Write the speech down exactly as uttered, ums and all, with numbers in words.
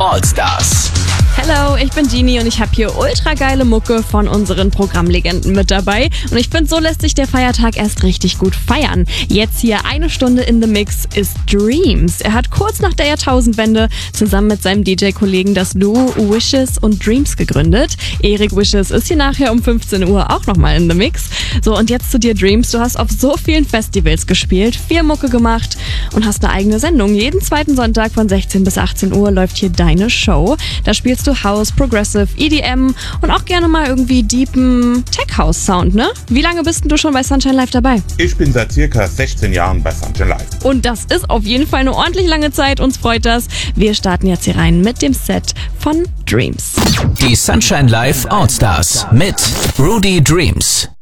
All-Stars. Hello, ich bin Genie und ich habe hier ultra geile Mucke von unseren Programmlegenden mit dabei. Und ich finde, so lässt sich der Feiertag erst richtig gut feiern. Jetzt hier eine Stunde in the Mix ist Dreams. Er hat kurz nach der Jahrtausendwende zusammen mit seinem D J-Kollegen das Duo Wishes und Dreams gegründet. Erik Wishes ist hier nachher um fünfzehn Uhr auch nochmal in the Mix. So, und jetzt zu dir, Dreams. Du hast auf so vielen Festivals gespielt, viel Mucke gemacht und hast eine eigene Sendung. Jeden zweiten Sonntag von sechzehn bis achtzehn Uhr läuft hier deine Show. Da spielst du House, Progressive, E D M und auch gerne mal irgendwie deepen Tech-House-Sound, ne? Wie lange bist denn du schon bei Sunshine Live dabei? Ich bin seit circa sechzehn Jahren bei Sunshine Live. Und das ist auf jeden Fall eine ordentlich lange Zeit, uns freut das. Wir starten jetzt hier rein mit dem Set von Dreams. Die Sunshine Live All-Stars mit Rudy Dreams.